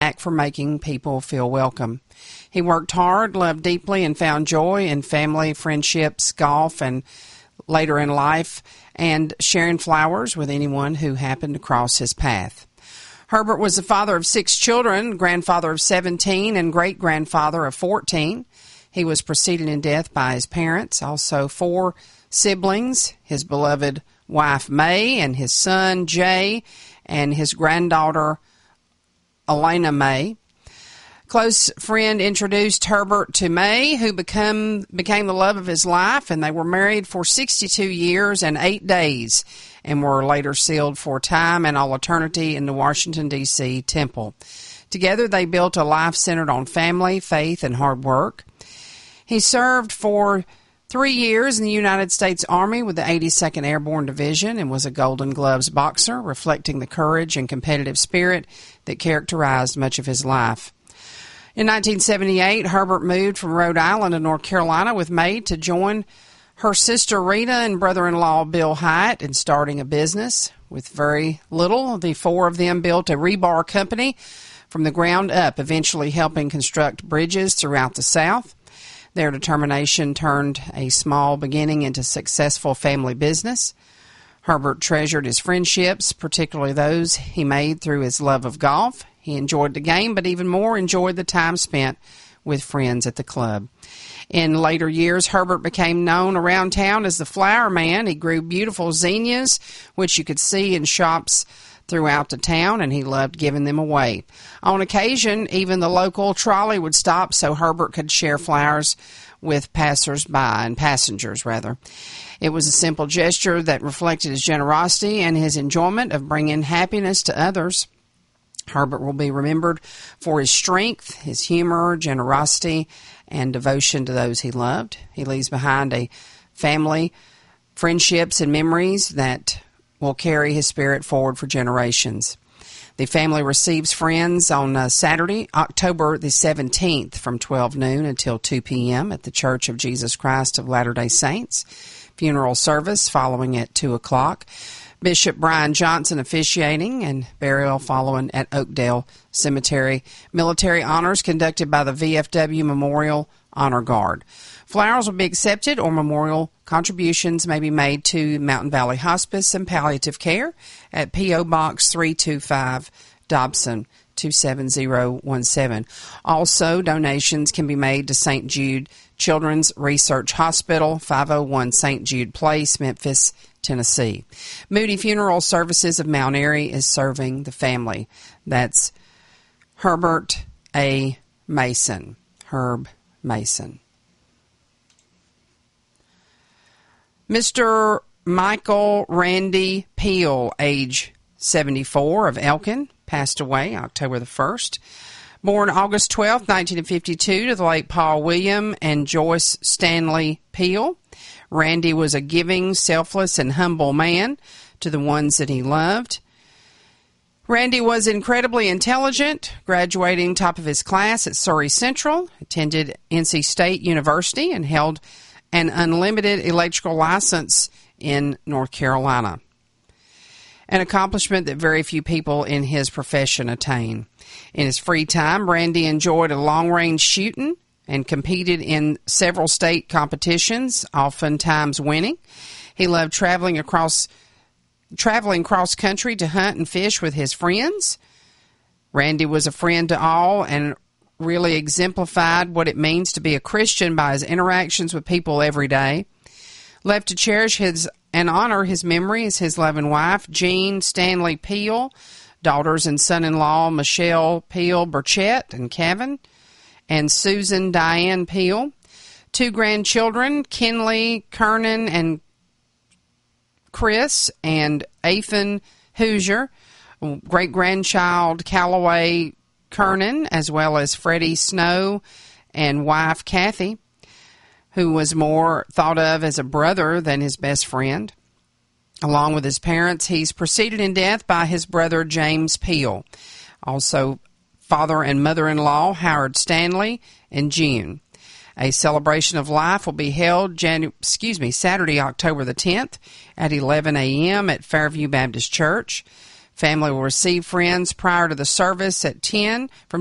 knack for making people feel welcome. He worked hard, loved deeply, and found joy in family, friendships, golf, and later in life, and sharing flowers with anyone who happened to cross his path. Herbert was the father of 6 children, grandfather of 17, and great-grandfather of 14. He was preceded in death by his parents, also 4 siblings, his beloved wife May, and his son Jay, and his granddaughter Elena May. Close friend introduced Herbert to May, who became the love of his life, and they were married for 62 years and 8 days, and were later sealed for time and all eternity in the Washington, D.C. temple. Together they built a life centered on family, faith, and hard work. He served for 3 years in the United States Army with the 82nd Airborne Division and was a Golden Gloves boxer, reflecting the courage and competitive spirit that characterized much of his life. In 1978, Herbert moved from Rhode Island to North Carolina with May to join her sister Rita and brother-in-law Bill Hyatt in starting a business. With very little, the 4 of them built a rebar company from the ground up, eventually helping construct bridges throughout the South. Their determination turned a small beginning into successful family business. Herbert treasured his friendships, particularly those he made through his love of golf. He enjoyed the game, but even more enjoyed the time spent with friends at the club. In later years, Herbert became known around town as the Flower Man. He grew beautiful zinnias, which you could see in shops throughout the town, and he loved giving them away. On occasion, even the local trolley would stop so Herbert could share flowers with passers-by and passengers, rather. It was a simple gesture that reflected his generosity and his enjoyment of bringing happiness to others. Herbert will be remembered for his strength, his humor, generosity, and devotion to those he loved. He leaves behind a family, friendships, and memories that will carry his spirit forward for generations. The family receives friends on Saturday, October the 17th from 12 noon until 2 p.m. at the Church of Jesus Christ of Latter-day Saints. Funeral service following at 2 o'clock. Bishop Brian Johnson officiating, and burial following at Oakdale Cemetery. Military honors conducted by the VFW Memorial Honor Guard. Flowers will be accepted, or memorial contributions may be made to Mountain Valley Hospice and Palliative Care at P.O. Box 325, Dobson, 27017. Also, donations can be made to St. Jude Children's Research Hospital, 501 St. Jude Place, Memphis, Tennessee. Moody Funeral Services of Mount Airy is serving the family. That's Herbert A. Mason. Herb Mason. Mr. Michael Randy Peel, age 74, of Elkin, passed away October the 1st. Born August 12, 1952, to the late Paul William and Joyce Stanley Peel. Randy was a giving, selfless, and humble man to the ones that he loved. Randy was incredibly intelligent, graduating top of his class at Surrey Central, attended NC State University, and held an unlimited electrical license in North Carolina, an accomplishment that very few people in his profession attain. In his free time, Randy enjoyed a long-range shooting and competed in several state competitions, oftentimes winning. He loved traveling cross-country to hunt and fish with his friends. Randy was a friend to all and really exemplified what it means to be a Christian by his interactions with people every day. Left to cherish and honor his memory is his loving wife, Jean Stanley Peel, daughters and son-in-law, Michelle Peel Burchett and Kevin, and Susan Diane Peel. 2 grandchildren, Kinley Kernan and Chris, and Ethan Hoosier. Great-grandchild Callaway Kernan, as well as Freddie Snow and wife Kathy, who was more thought of as a brother than his best friend. Along with his parents, he's preceded in death by his brother James Peel. Also, father and mother-in-law Howard Stanley and June. A celebration of life will be held Saturday, October the 10th at 11 a.m. at Fairview Baptist Church. Family will receive friends prior to the service at 10 from